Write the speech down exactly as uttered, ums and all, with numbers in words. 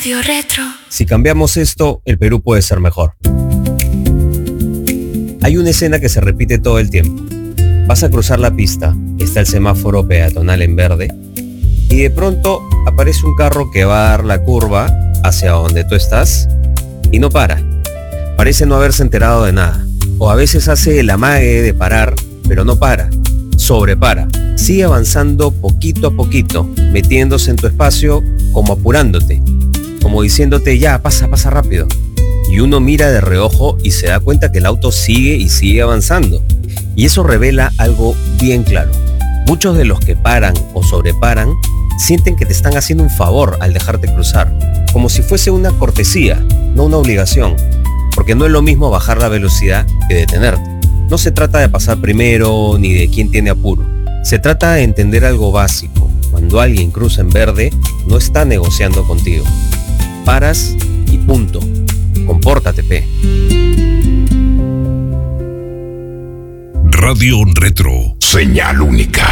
Radio Retro. Si cambiamos esto, el Perú puede ser mejor. Hay una escena que se repite todo el tiempo. Vas a cruzar la pista, está el semáforo peatonal en verde, y de pronto aparece un carro que va a dar la curva hacia donde tú estás y no para. Parece no haberse enterado de nada. O a veces hace el amague de parar, pero no para. Sobrepara. Sigue avanzando poquito a poquito, metiéndose en tu espacio como apurándote, como diciéndote ya, pasa, pasa rápido. Y uno mira de reojo y se da cuenta que el auto sigue y sigue avanzando. Y eso revela algo bien claro. Muchos de los que paran o sobreparan sienten que te están haciendo un favor al dejarte cruzar, como si fuese una cortesía, no una obligación, porque no es lo mismo bajar la velocidad que detenerte. No se trata de pasar primero ni de quién tiene apuro. Se trata de entender algo básico. Cuando alguien cruza en verde, no está negociando contigo. Paras y punto. Compórtate, pe. Radio Retro. Señal única.